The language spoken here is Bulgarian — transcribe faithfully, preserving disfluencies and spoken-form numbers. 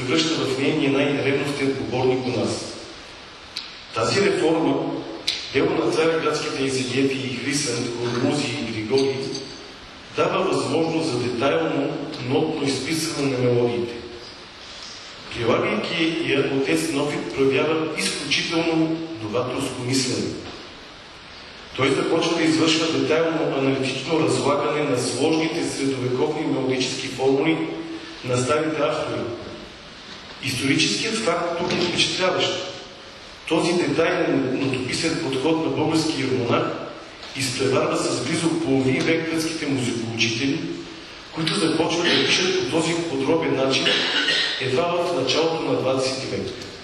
превръща в нейния най-ревностен поборник у нас. Тази реформа, дело на цареградските екзегети и Хрисан, Хормузий и Григорий, дава възможност за детайлно, нотно изписване на мелодиите. Прилагайки я, отец Неофит проявява изключително новаторско мислене. Той започва да извършва детайлно аналитично разлагане на сложните средновековни мелодически формули на старите автори. Историческият факт тук е впечатляващ. Този детайлен нотописен подход на българския монах изпреварва с близо половин век гръцките музикоучители, които започват да пишат по този подробен начин едва в началото на двадесети век.